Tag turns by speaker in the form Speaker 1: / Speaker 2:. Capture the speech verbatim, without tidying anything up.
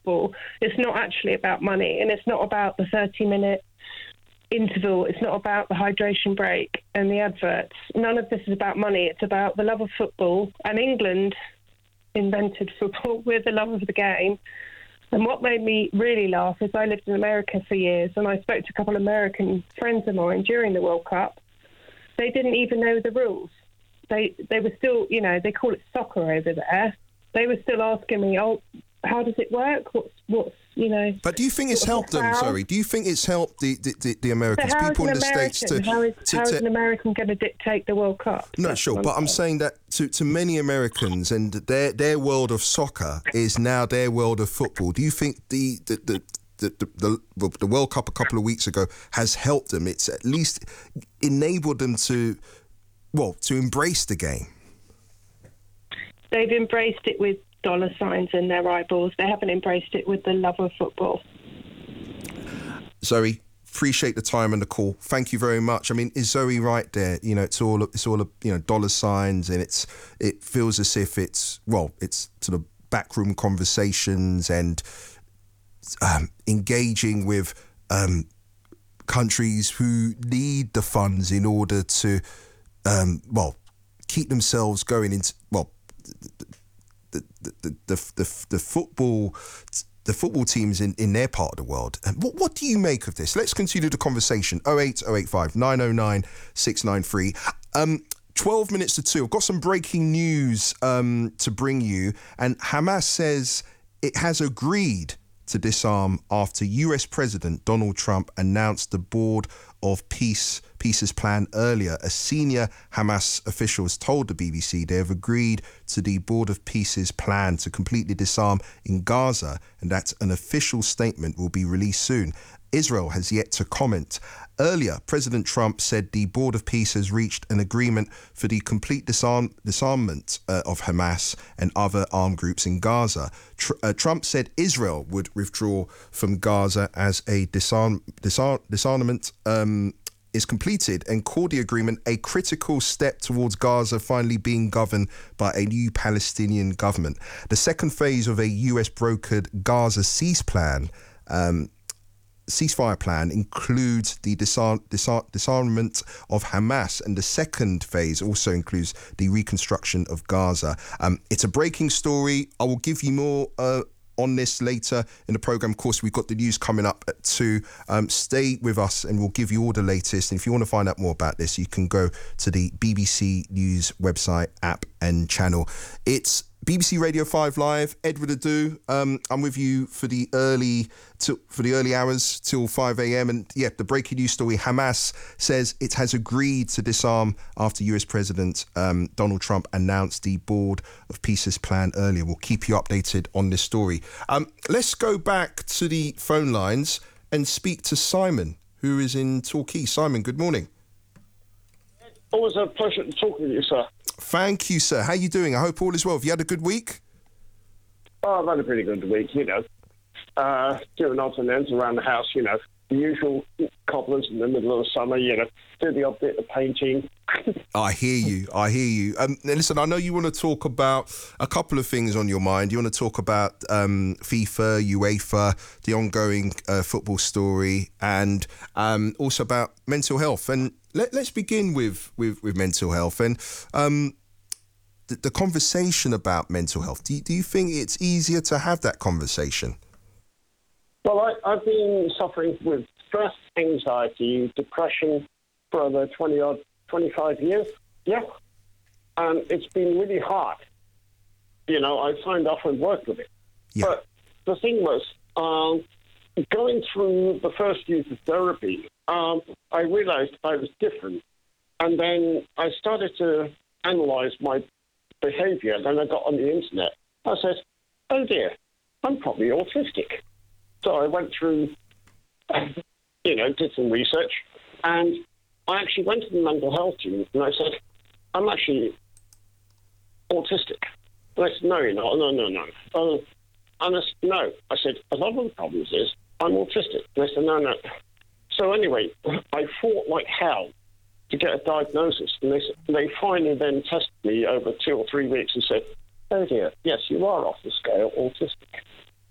Speaker 1: football, it's not actually about money, and it's not about the thirty-minute interval. It's not about the hydration break and the adverts. None of this is about money. It's about the love of football. And England invented football with the love of the game. And what made me really laugh is I lived in America for years, and I spoke to a couple of American friends of mine during the World Cup. They didn't even know the rules. They they were still, you know, they call it soccer over there. They were still asking me, oh, how does it work? What's, what's you know...
Speaker 2: But do you think it's helped them, sorry? Do you think it's helped the, the, the, the Americans,
Speaker 1: so
Speaker 2: people in the States to...
Speaker 1: How is,
Speaker 2: to,
Speaker 1: how
Speaker 2: to
Speaker 1: is an American going to dictate the World Cup?
Speaker 2: No,
Speaker 1: That's
Speaker 2: sure, but I'm saying that to, to many Americans and their their world of soccer is now their world of football. Do you think the the, the The, the, the, the World Cup a couple of weeks ago has helped them? It's at least enabled them to, well, to embrace the game.
Speaker 1: They've embraced it with dollar signs in their eyeballs. They haven't embraced it with the love of football.
Speaker 2: Zoe, appreciate the time and the call. Thank you very much. I mean, is Zoe right there? You know, it's all it's all you know, dollar signs, and it's it feels as if it's well, it's sort of backroom conversations and Um, engaging with um, countries who need the funds in order to, um, well, keep themselves going into, well, the the the the, the, the football the football teams in, in their part of the world. And what what do you make of this? Let's continue the conversation. oh eight oh eight five nine oh nine six nine three. Um, twelve minutes to two. I've got some breaking news um, to bring you, and Hamas says it has agreed to disarm after U S President Donald Trump announced the Board of Peace Peace's plan earlier. A senior Hamas official has told the B B C they have agreed to the Board of Peace's plan to completely disarm in Gaza, and that an official statement will be released soon. Israel has yet to comment. Earlier, President Trump said the Board of Peace has reached an agreement for the complete disarm, disarmament uh, of Hamas and other armed groups in Gaza. Tr- uh, Trump said Israel would withdraw from Gaza as a disarm, disarm, disarmament um, is completed, and called the agreement a critical step towards Gaza finally being governed by a new Palestinian government. The second phase of a U S-brokered Gaza cease plan um, ceasefire plan includes the disarm, disarm, disarmament of Hamas, and the second phase also includes the reconstruction of Gaza. Um, it's a breaking story. I will give you more uh, on this later in the programme. Of course, we've got the news coming up at two. Um, stay with us and we'll give you all the latest. And if you want to find out more about this, you can go to the B B C News website, app and channel. It's B B C Radio five Live, Edward Adu. Um, I'm with you for the early to, for the early hours till five a.m. And yeah, the breaking news story: Hamas says it has agreed to disarm after U S President um, Donald Trump announced the Board of Peace's plan earlier. We'll keep you updated on this story. Um, let's go back to the phone lines and speak to Simon, who is in Torquay. Simon, good morning.
Speaker 3: Always a pleasure to talk with you, sir.
Speaker 2: Thank you, sir. How are you doing? I hope all is well. Have you had a good week?
Speaker 3: Oh, I've had a pretty good week, you know. Uh, doing odds and ends around the house, you know. The usual cobblers in the middle of the summer, you know. Do the odd bit of painting.
Speaker 2: I hear you. I hear you. Um, listen, I know you want to talk about a couple of things on your mind. You want to talk about um, FIFA, UEFA, the ongoing uh, football story, and um, also about mental health. And let, let's begin with, with, with mental health and um, the, the conversation about mental health. Do you, do you think it's easier to have that conversation?
Speaker 3: Well, I, I've been suffering with stress, anxiety, depression for over twenty-odd, twenty-five years. Yeah. And it's been really hard. You know, I signed off and worked with it. Yeah. But the thing was, um, going through the first years of therapy, um, I realized I was different. And then I started to analyze my behavior. Then I got on the internet. I said, oh dear, I'm probably autistic. So I went through, you know, did some research, and I actually went to the mental health team and I said, I'm actually autistic. And I said, no, you're not. No, no, no. Um, and I said, no. I said, a lot of the problems is I'm autistic. And I said, no, no. So anyway, I fought like hell to get a diagnosis. And they, they finally then tested me over two or three weeks and said, oh dear, yes, you are off the scale autistic.